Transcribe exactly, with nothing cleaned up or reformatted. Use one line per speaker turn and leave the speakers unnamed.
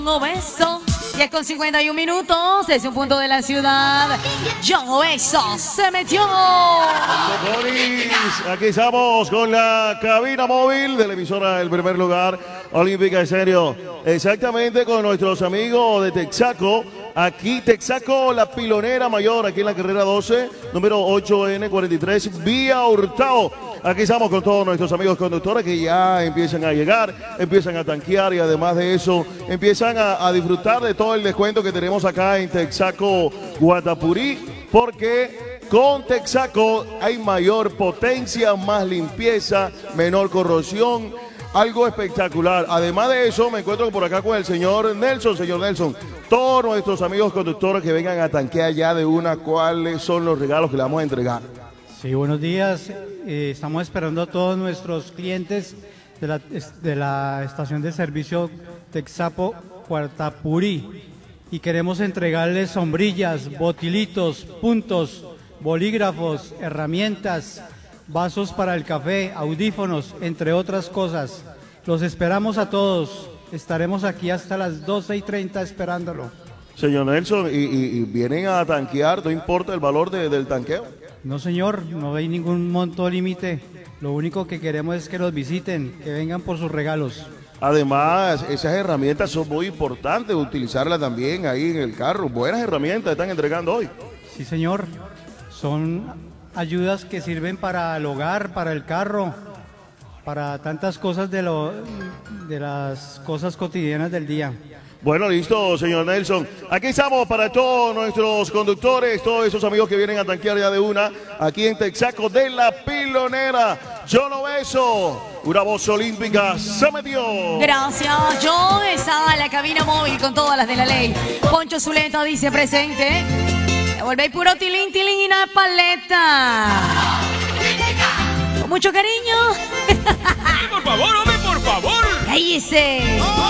Obeso, diez con cincuenta y un minutos, desde un punto de la ciudad, John Obeso se metió.
Aquí estamos con la cabina móvil de la emisora del primer lugar, Olímpica Estéreo. Exactamente con nuestros amigos de Texaco. Aquí Texaco, la pilonera mayor, aquí en la carrera doce, número ocho N cuarenta y tres, vía Hurtado. Aquí estamos con todos nuestros amigos conductores que ya empiezan a llegar, empiezan a tanquear y además de eso empiezan a, a disfrutar de todo el descuento que tenemos acá en Texaco Guatapurí, porque con Texaco hay mayor potencia, más limpieza, menor corrosión, algo espectacular. Además de eso me encuentro por acá con el señor Nelson. Señor Nelson, todos nuestros amigos conductores que vengan a tanquear ya de una, ¿cuáles son los regalos que le vamos a entregar?
Sí, buenos días. Eh, estamos esperando a todos nuestros clientes de la, de la estación de servicio Texaco Guatapurí y queremos entregarles sombrillas, botilitos, puntos, bolígrafos, herramientas, vasos para el café, audífonos, entre otras cosas. Los esperamos a todos. Estaremos aquí hasta las doce y treinta esperándolo.
Señor Nelson, ¿y, y, y vienen a tanquear? ¿No importa el valor de, del tanqueo?
No, señor, no hay ningún monto límite. Lo único que queremos es que los visiten, que vengan por sus regalos.
Además, esas herramientas son muy importantes, utilizarlas también ahí en el carro. Buenas herramientas están entregando hoy.
Sí, señor. Son ayudas que sirven para el hogar, para el carro, para tantas cosas de, lo, de las cosas cotidianas del día.
Bueno, listo, señor Nelson. Aquí estamos para todos nuestros conductores, todos esos amigos que vienen a tanquear ya de una, aquí en Texaco de la Pilonera. John Obeso, una voz olímpica, se metió.
Gracias, John. Está en la cabina móvil con todas las de la ley. Poncho Zuleta dice presente. Volvéis puro tilín, tilín y una paleta. Con mucho cariño.
Por favor, hombre, por favor.
Ahí dice.